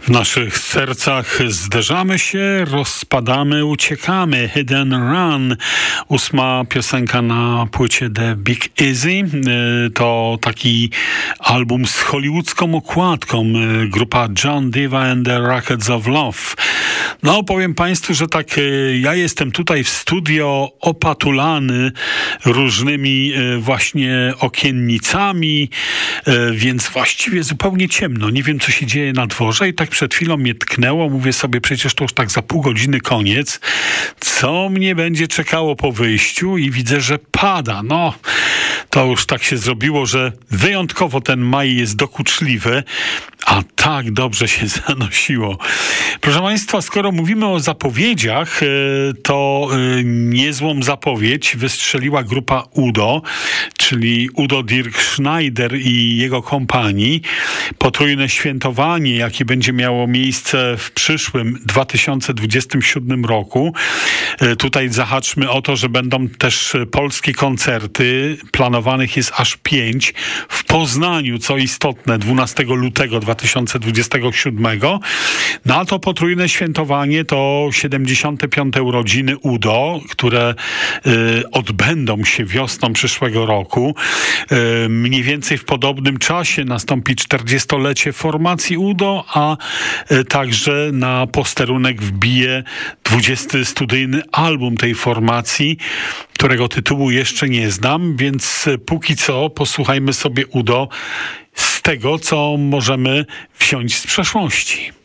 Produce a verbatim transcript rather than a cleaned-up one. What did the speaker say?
W naszych sercach zderzamy się, rozpadamy, uciekamy. Hidden Run, ósma piosenka na płycie The Big Easy. To taki album z hollywoodzką okładką. Grupa John Diva and the Rockets of Love. No, powiem Państwu, że tak ja jestem tutaj w studio opatulany różnymi właśnie okiennicami, więc właściwie zupełnie ciemno. Nie wiem, co się dzieje na dworze i tak przed chwilą mnie tknęło. Mówię sobie, przecież to już tak za pół godziny koniec. Co mnie będzie czekało po wyjściu? I widzę, że pada. No, to już tak się zrobiło, że wyjątkowo ten maj jest dokuczliwy, a tak dobrze się zanosiło. Proszę Państwa, skoro mówimy o zapowiedziach, to niezłą zapowiedź wystrzeliła grupa Udo, czyli Udo Dirk Schneider i jego kompanii. Potrójne świętowanie, jakie będzie miało miejsce w przyszłym dwa tysiące dwudziestym siódmym roku. Tutaj zahaczmy o to, że będą też polskie koncerty. Planowanych jest aż pięć. W Poznaniu, co istotne, dwunastego lutego dwa tysiące dwudziestego siódmego. Na to potrójne świętowanie to siedemdziesiąte piąte urodziny Udo, które y, odbędą się wiosną przyszłego roku. Y, mniej więcej w podobnym czasie nastąpi czterdziestolecie formacji Udo, a y, także na posterunek wbije dwudziesty studyjny album tej formacji, którego tytułu jeszcze nie znam, więc póki co posłuchajmy sobie Udo z tego, co możemy wziąć z przeszłości.